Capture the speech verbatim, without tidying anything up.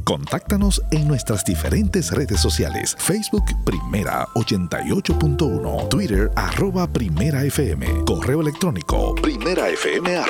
Contáctanos en nuestras diferentes redes sociales. Facebook Primera ochenta y ocho punto uno, Twitter arroba Primera F M, correo electrónico primerafm